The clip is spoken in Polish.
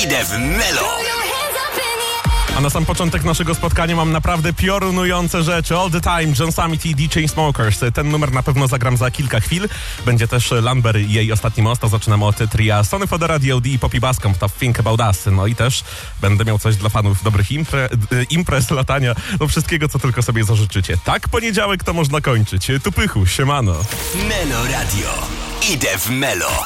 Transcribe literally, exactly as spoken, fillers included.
Idę w Melo. A na sam początek naszego spotkania mam naprawdę piorunujące rzeczy. All the Time, John Summit i D Chainsmokers. Ten numer na pewno zagram za kilka chwil. Będzie też Lamber i jej ostatni most. To zaczynamy od tria Sony Fodera, D O D i Poppy Bascom. To Think About Us. No i też będę miał coś dla fanów dobrych impre, imprez, latania, no wszystkiego, co tylko sobie zażyczycie. Tak, poniedziałek to można kończyć. Tu Pychu, siemano. Melo Radio. Idę w Melo.